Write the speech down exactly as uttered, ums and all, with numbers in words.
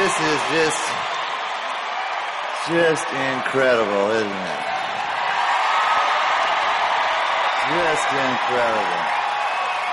This is just, just incredible, isn't it? Just incredible.